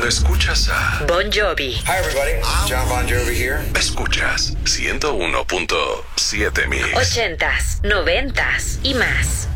Cuando escuchas a Bon Jovi. Hi everybody, John Bon Jovi here. Escuchas 101.7 Mix. 80s, 90s y más.